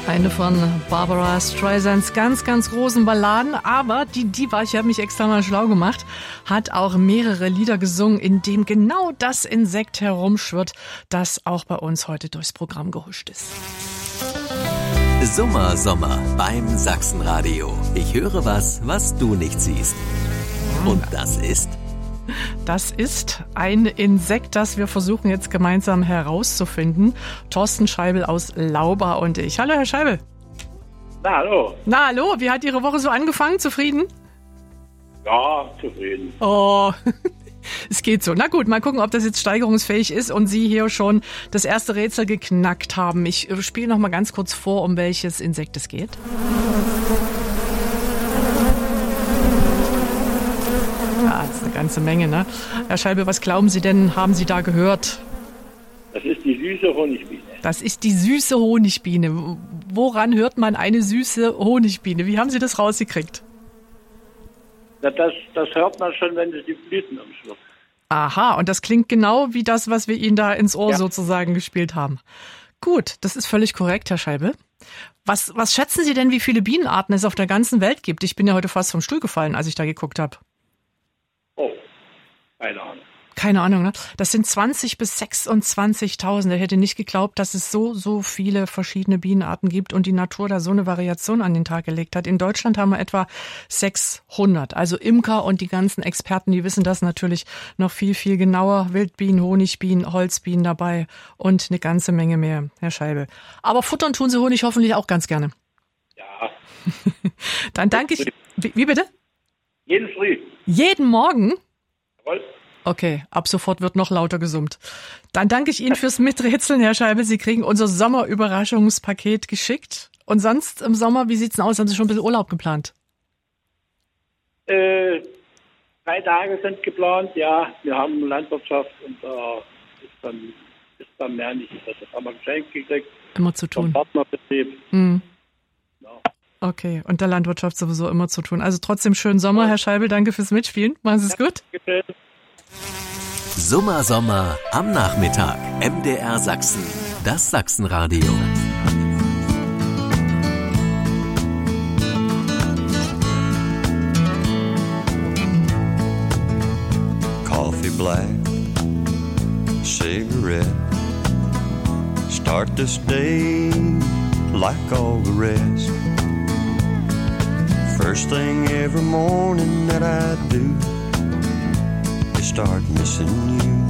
Eine von Barbara Streisands ganz, ganz großen Balladen. Aber die Diva, ich habe mich extra mal schlau gemacht, hat auch mehrere Lieder gesungen, in dem genau das Insekt herumschwirrt, das auch bei uns heute durchs Programm gehuscht ist. Summer, Sommer beim Sachsenradio. Ich höre was du nicht siehst. Und das ist... Das ist ein Insekt, das wir versuchen jetzt gemeinsam herauszufinden. Thorsten Scheibel aus Lauba und ich. Hallo, Herr Scheibel. Na, hallo. Na, hallo. Wie hat Ihre Woche so angefangen? Zufrieden? Ja, zufrieden. Oh, es geht so. Na gut, mal gucken, ob das jetzt steigerungsfähig ist und Sie hier schon das erste Rätsel geknackt haben. Ich spiele noch mal ganz kurz vor, um welches Insekt es geht. Ja, das ist eine ganze Menge, ne? Herr Scheibel, was glauben Sie denn, haben Sie da gehört? Das ist die süße Honigbiene. Das ist die süße Honigbiene. Woran hört man eine süße Honigbiene? Wie haben Sie das rausgekriegt? Das hört man schon, wenn es die Blüten umschwirrt. Aha, und das klingt genau wie das, was wir Ihnen da ins Ohr sozusagen gespielt haben. Gut, das ist völlig korrekt, Herr Scheibel. Was schätzen Sie denn, wie viele Bienenarten es auf der ganzen Welt gibt? Ich bin ja heute fast vom Stuhl gefallen, als ich da geguckt habe. Oh, keine Ahnung. Keine Ahnung, ne? Das sind 20.000 bis 26.000. Er hätte nicht geglaubt, dass es so viele verschiedene Bienenarten gibt und die Natur da so eine Variation an den Tag gelegt hat. In Deutschland haben wir etwa 600. Also Imker und die ganzen Experten, die wissen das natürlich noch viel, viel genauer. Wildbienen, Honigbienen, Holzbienen dabei und eine ganze Menge mehr, Herr Scheibel. Aber futtern tun Sie Honig hoffentlich auch ganz gerne. Ja. Dann danke ich. Wie bitte? Jeden Früh. Jeden Morgen? Jawohl. Okay, ab sofort wird noch lauter gesummt. Dann danke ich Ihnen fürs Miträtseln, Herr Scheibel. Sie kriegen unser Sommerüberraschungspaket geschickt. Und sonst im Sommer, wie sieht's denn aus? Haben Sie schon ein bisschen Urlaub geplant? 3 Tage sind geplant, ja. Wir haben Landwirtschaft und da ist dann mehr nicht. Das haben wir geschenkt gekriegt. Immer zu tun. Vom Partnerbetrieb. Mhm. Ja. Okay, und der Landwirtschaft sowieso immer zu tun. Also trotzdem schönen Sommer, Herr Scheibel. Danke fürs Mitspielen. Machen Sie es gut. Bitte. Summer, Sommer am Nachmittag. MDR Sachsen. Das Sachsenradio. Coffee black, cigarette. Start this day like all the rest. First thing every morning that I do is start missing you.